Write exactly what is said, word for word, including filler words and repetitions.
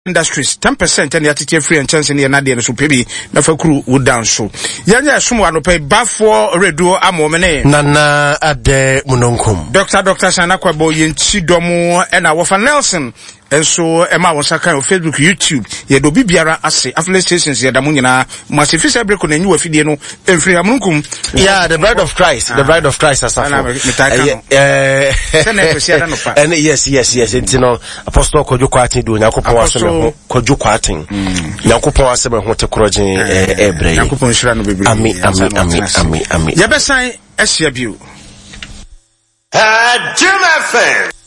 industries ten percent and yatete free and chance in na de no so pebi na fakuru wood down so yanya somo anope bafo redo amomene nana ade munonkum Doctor Doctor Sanakwabo yenti domo e na wofa Nelson enso ema won saka on Facebook YouTube ye do bibiara ase affiliate stations ye da mu nyina masifi se break na nyi wafidie no emfiri amunkum yeah the bride of Christ ah. the bride of Christ asafo eh and yes yes yes it's no apostle Kojo Kwatin do nyakopon aseme Kojo Kwatin nyakopon aseme ho tekrogen ebre nyakopon hira no bebre ami ami ami ami ami ye besan ehia bio ah Jim F M